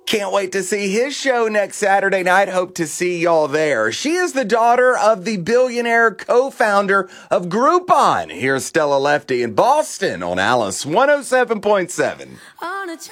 Can't wait to see his show next Saturday night. Hope to see y'all there. She is the daughter of the billionaire co-founder of Groupon. Here's Stella Lefty in Boston on Alice 107.7.